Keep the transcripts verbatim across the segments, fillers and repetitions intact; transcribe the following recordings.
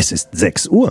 Es ist sechs Uhr.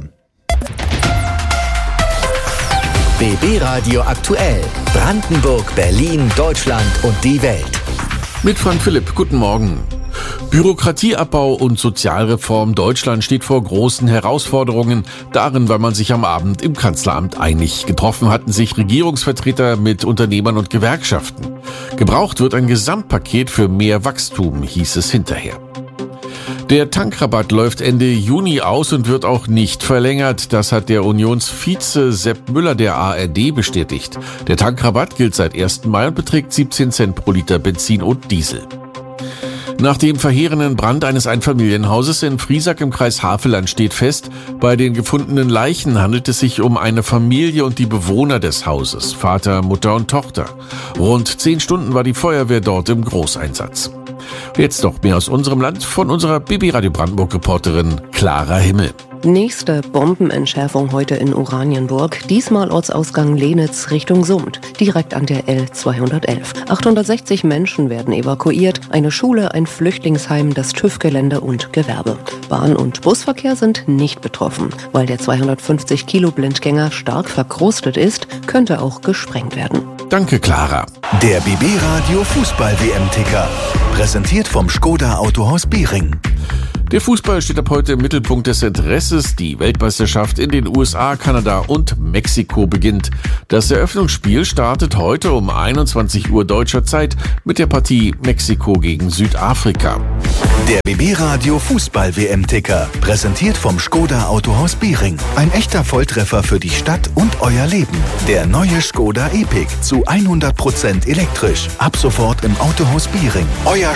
B B Radio aktuell. Brandenburg, Berlin, Deutschland und die Welt. Mit Frank Philipp, guten Morgen. Bürokratieabbau und Sozialreform. Deutschland steht vor großen Herausforderungen. Darin, weil man sich am Abend im Kanzleramt einig. Getroffen hatten sich Regierungsvertreter mit Unternehmern und Gewerkschaften. Gebraucht wird ein Gesamtpaket für mehr Wachstum, hieß es hinterher. Der Tankrabatt läuft Ende Juni aus und wird auch nicht verlängert. Das hat der Unionsvize Sepp Müller der A R D bestätigt. Der Tankrabatt gilt seit ersten Mai und beträgt siebzehn Cent pro Liter Benzin und Diesel. Nach dem verheerenden Brand eines Einfamilienhauses in Friesack im Kreis Havelland steht fest, bei den gefundenen Leichen handelt es sich um eine Familie und die Bewohner des Hauses, Vater, Mutter und Tochter. Rund zehn Stunden war die Feuerwehr dort im Großeinsatz. Jetzt noch mehr aus unserem Land von unserer B B Radio Brandenburg-Reporterin Clara Himmel. Nächste Bombenentschärfung heute in Oranienburg. Diesmal Ortsausgang Lenitz Richtung Summt, direkt an der L zweihundertelf. achthundertsechzig Menschen werden evakuiert. Eine Schule, ein Flüchtlingsheim, das TÜV-Gelände und Gewerbe. Bahn- und Busverkehr sind nicht betroffen. Weil der zweihundertfünfzig Kilo Blindgänger stark verkrustet ist, könnte auch gesprengt werden. Danke, Clara. Der B B Radio Fußball-W M-Ticker. Präsentiert vom Skoda Autohaus Behring. Der Fußball steht ab heute im Mittelpunkt des Interesses. Die Weltmeisterschaft in den U S A, Kanada und Mexiko beginnt. Das Eröffnungsspiel startet heute um einundzwanzig Uhr deutscher Zeit mit der Partie Mexiko gegen Südafrika. Der B B Radio Fußball-W M-Ticker. Präsentiert vom Skoda Autohaus Behring. Ein echter Volltreffer für die Stadt und euer Leben. Der neue Skoda Epic zu hundert Prozent elektrisch. Ab sofort im Autohaus Behring. Euer